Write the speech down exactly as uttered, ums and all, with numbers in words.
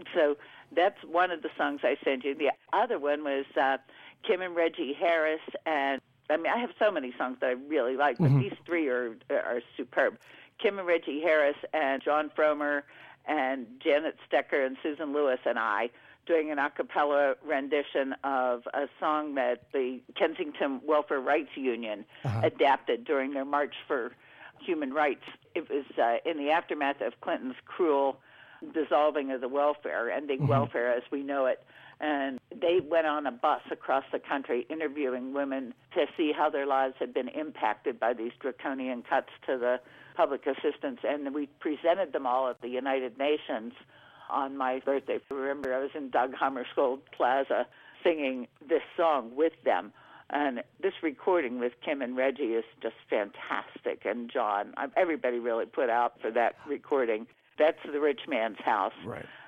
So that's one of the songs I sent you. The other one was uh, Kim and Reggie Harris, and I mean, I have so many songs that I really like, but mm-hmm. these three are are superb. Kim and Reggie Harris and John Fromer and Janet Stecker and Susan Lewis and I doing an a cappella rendition of a song that the Kensington Welfare Rights Union uh-huh. adapted during their March for Human Rights. It was uh, in the aftermath of Clinton's cruel dissolving of the welfare, ending mm-hmm. welfare as we know it. And they went on a bus across the country interviewing women to see how their lives had been impacted by these draconian cuts to the public assistance. And we presented them all at the United Nations on my birthday. Remember, I was in Doug Hammarskjöld Plaza singing this song with them. And this recording with Kim and Reggie is just fantastic. And John, everybody really put out for that recording. That's The Rich Man's House. Right.